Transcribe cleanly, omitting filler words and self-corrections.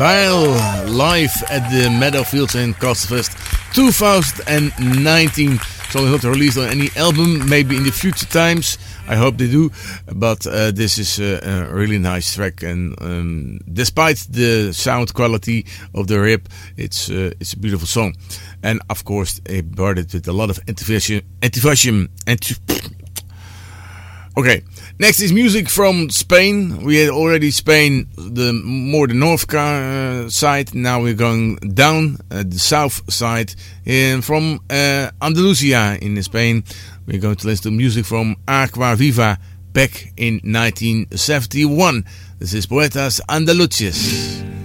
Bile live at the Meadowfields in Castfest 2019. So not released on any album, maybe in the future times. I hope they do. But this is a really nice track, and despite the sound quality of the rip, it's a beautiful song. And of course, they brought it with a lot of anti-fascism. Okay, next is music from Spain. We had already Spain, the north side. Now we're going down the south side, from Andalusia in Spain. We're going to listen to music from Aqua Viva back in 1971. This is Poetas Andaluces.